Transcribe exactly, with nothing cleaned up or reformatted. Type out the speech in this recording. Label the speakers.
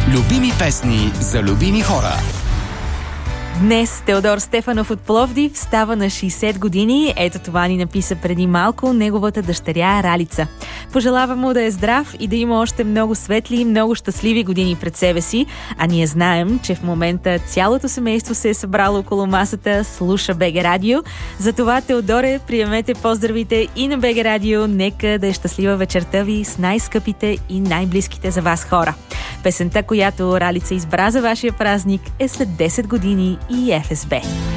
Speaker 1: Любими песни за любими хора.
Speaker 2: Днес Теодор Стефанов от Пловдив става на шейсет години. Ето това ни написа преди малко неговата дъщеря Ралица. Пожелава му да е здрав и да има още много светли и много щастливи години пред себе си. А ние знаем, че в момента цялото семейство се е събрало около масата, слуша БГ Радио. Затова, Теодоре, приемете поздравите и на БГ Радио. Нека да е щастлива вечерта ви с най-скъпите и най-близките за вас хора. Песента, която Ралица избра за вашия празник, е след десет години и еф ес бе.